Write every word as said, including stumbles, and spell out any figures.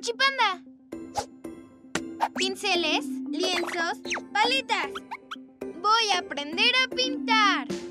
Ruchipanda. Pinceles, lienzos, paletas. Voy a aprender a pintar.